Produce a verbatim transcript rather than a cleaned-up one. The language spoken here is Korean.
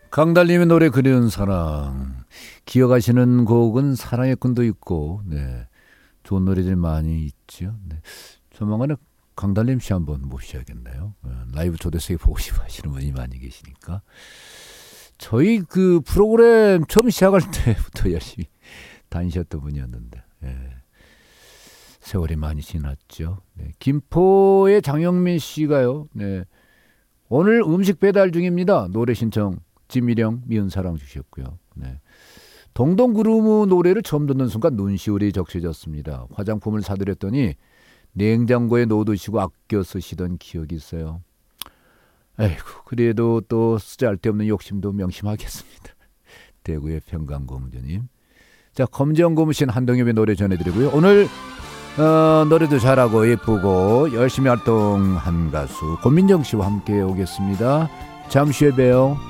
강달님의 노래 그리운 사랑. 기억하시는 곡은 사랑의 끈도 있고, 네, 좋은 노래들이 많이 있죠. 네. 조만간에 강달님 씨 한번 모셔야겠네요. 라이브 초대석에 보고 싶어 하시는 분이 많이 계시니까. 저희 그 프로그램 처음 시작할 때부터 열심히 다니셨던 분이었는데, 예. 세월이 많이 지났죠. 네. 김포의 장영민 씨가요, 네, 오늘 음식 배달 중입니다. 노래 신청 지미령 미운 사랑 주셨고요. 네. 동동구루무 노래를 처음 듣는 순간 눈시울이 적셔졌습니다. 화장품을 사드렸더니 냉장고에 넣어두시고 아껴 쓰시던 기억이 있어요. 에이구, 그래도 또 쓰잘데없는 욕심도 명심하겠습니다. 대구의 평강고무주님. 자, 검정고무신 한동엽의 노래 전해드리고요. 오늘 어, 노래도 잘하고 예쁘고 열심히 활동한 가수 권민정 씨와 함께 오겠습니다. 잠시 후에 봬요.